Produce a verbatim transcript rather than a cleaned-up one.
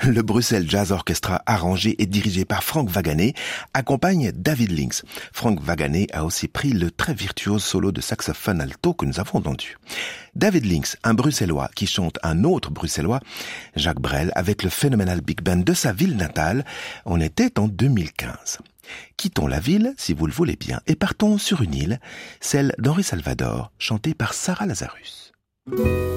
Le Bruxelles Jazz Orchestra, arrangé et dirigé par Frank Wagané, accompagne David Links. Frank Wagané a aussi pris le très virtuose solo de saxophone alto que nous avons entendu. David Links, un Bruxellois qui chante un autre Bruxellois, Jacques Brel, avec le phénoménal Big Band de sa ville natale. On était en deux mille quinze. Quittons la ville, si vous le voulez bien, et partons sur une île, celle d'Henri Salvador, chantée par Sarah Lazarus.